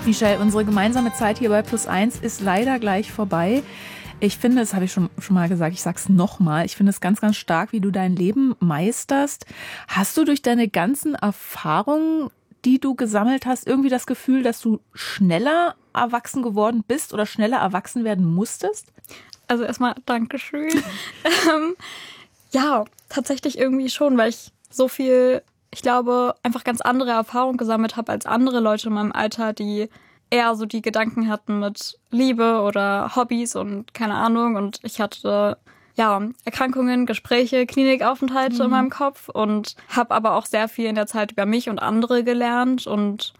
Michelle, unsere gemeinsame Zeit hier bei +1 ist leider gleich vorbei. Ich finde, das habe ich schon mal gesagt, ich sag's nochmal, ich finde es ganz, ganz stark, wie du dein Leben meisterst. Hast du durch deine ganzen Erfahrungen, die du gesammelt hast, irgendwie das Gefühl, dass du schneller erwachsen geworden bist oder schneller erwachsen werden musstest? Also erstmal Dankeschön. Ja, tatsächlich irgendwie schon, weil ich so viel, ich glaube, einfach ganz andere Erfahrungen gesammelt habe als andere Leute in meinem Alter, die eher so die Gedanken hatten mit Liebe oder Hobbys und keine Ahnung. Und ich hatte Erkrankungen, Gespräche, Klinikaufenthalte in meinem Kopf und habe aber auch sehr viel in der Zeit über mich und andere gelernt und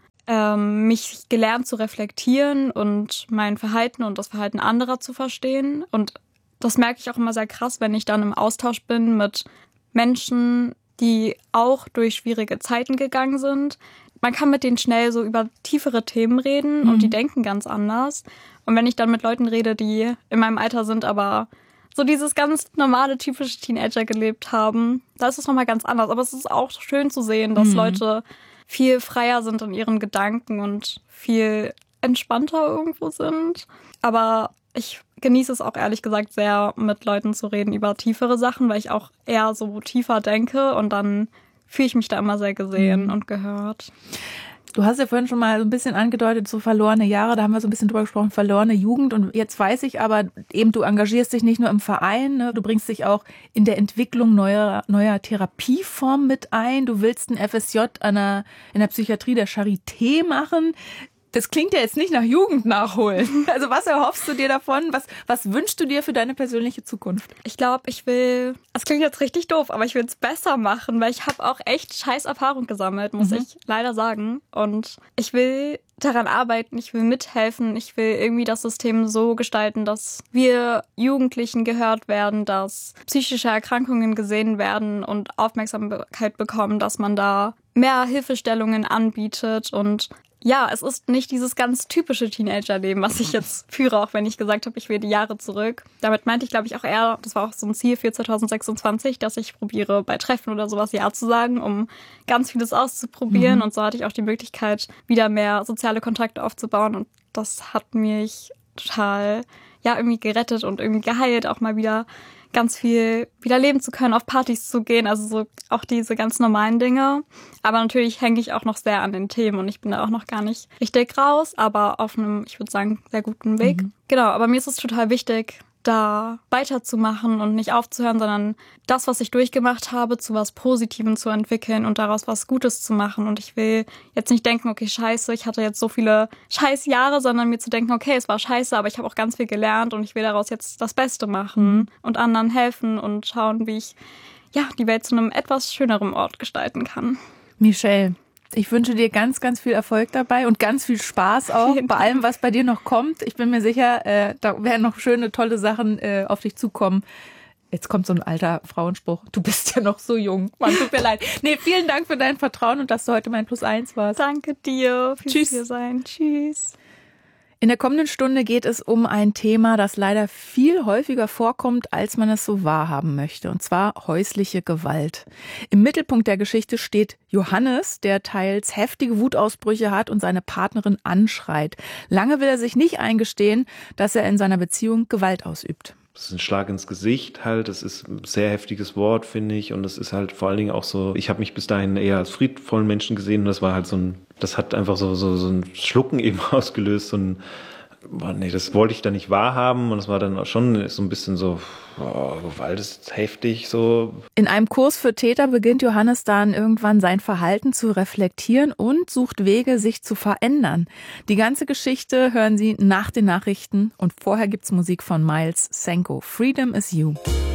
mich gelernt zu reflektieren und mein Verhalten und das Verhalten anderer zu verstehen. Und das merke ich auch immer sehr krass, wenn ich dann im Austausch bin mit Menschen, die auch durch schwierige Zeiten gegangen sind. Man kann mit denen schnell so über tiefere Themen reden und die denken ganz anders. Und wenn ich dann mit Leuten rede, die in meinem Alter sind, aber so dieses ganz normale, typische Teenager gelebt haben, da ist es nochmal ganz anders. Aber es ist auch schön zu sehen, dass Leute viel freier sind in ihren Gedanken und viel entspannter irgendwo sind. Aber ich genieße es auch ehrlich gesagt sehr, mit Leuten zu reden über tiefere Sachen, weil ich auch eher so tiefer denke und dann fühle ich mich da immer sehr gesehen und gehört. Du hast ja vorhin schon mal so ein bisschen angedeutet, so verlorene Jahre, da haben wir so ein bisschen drüber gesprochen, verlorene Jugend. Und jetzt weiß ich aber eben, du engagierst dich nicht nur im Verein, ne? Du bringst dich auch in der Entwicklung neuer Therapieformen mit ein. Du willst ein FSJ in der Psychiatrie der Charité machen. Das klingt ja jetzt nicht nach Jugend nachholen. Also was erhoffst du dir davon? Was wünschst du dir für deine persönliche Zukunft? Ich glaube, es klingt jetzt richtig doof, aber ich will es besser machen, weil ich habe auch echt scheiß Erfahrung gesammelt, muss ich leider sagen. Und ich will daran arbeiten, ich will mithelfen, ich will irgendwie das System so gestalten, dass wir Jugendlichen gehört werden, dass psychische Erkrankungen gesehen werden und Aufmerksamkeit bekommen, dass man da mehr Hilfestellungen anbietet. Und ja, es ist nicht dieses ganz typische Teenagerleben, was ich jetzt führe, auch wenn ich gesagt habe, ich will die Jahre zurück. Damit meinte ich, glaube ich, auch eher, das war auch so ein Ziel für 2026, dass ich probiere, bei Treffen oder sowas Ja zu sagen, um ganz vieles auszuprobieren. Und so hatte ich auch die Möglichkeit, wieder mehr soziale Kontakte aufzubauen. Und das hat mich total, irgendwie gerettet und irgendwie geheilt, auch mal wieder ganz viel wieder leben zu können, auf Partys zu gehen, also so auch diese ganz normalen Dinge. Aber natürlich hänge ich auch noch sehr an den Themen und ich bin da auch noch gar nicht richtig raus, aber auf einem, ich würde sagen, sehr guten Weg. Genau, aber mir ist es total wichtig, da weiterzumachen und nicht aufzuhören, sondern das, was ich durchgemacht habe, zu was Positivem zu entwickeln und daraus was Gutes zu machen. Und ich will jetzt nicht denken, okay, scheiße, ich hatte jetzt so viele scheiß Jahre, sondern mir zu denken, okay, es war scheiße, aber ich habe auch ganz viel gelernt und ich will daraus jetzt das Beste machen und anderen helfen und schauen, wie ich die Welt zu einem etwas schöneren Ort gestalten kann. Michelle, ich wünsche dir ganz, ganz viel Erfolg dabei und ganz viel Spaß auch bei allem, was bei dir noch kommt. Ich bin mir sicher, da werden noch schöne, tolle Sachen auf dich zukommen. Jetzt kommt so ein alter Frauenspruch. Du bist ja noch so jung. Mann, tut mir leid. Nee, vielen Dank für dein Vertrauen und dass du heute mein +1 warst. Danke dir. Tschüss. Hier sein. Tschüss. In der kommenden Stunde geht es um ein Thema, das leider viel häufiger vorkommt, als man es so wahrhaben möchte, und zwar häusliche Gewalt. Im Mittelpunkt der Geschichte steht Johannes, der teils heftige Wutausbrüche hat und seine Partnerin anschreit. Lange will er sich nicht eingestehen, dass er in seiner Beziehung Gewalt ausübt. Das ist ein Schlag ins Gesicht halt, das ist ein sehr heftiges Wort, finde ich, und das ist halt vor allen Dingen auch so, ich habe mich bis dahin eher als friedvollen Menschen gesehen und das war halt das hat einfach so ein Schlucken eben ausgelöst und das wollte ich dann nicht wahrhaben und es war dann auch schon so ein bisschen so, Gewalt ist heftig so. In einem Kurs für Täter beginnt Johannes dann irgendwann sein Verhalten zu reflektieren und sucht Wege, sich zu verändern. Die ganze Geschichte hören Sie nach den Nachrichten und vorher gibt's Musik von Miles Senko. Freedom is You.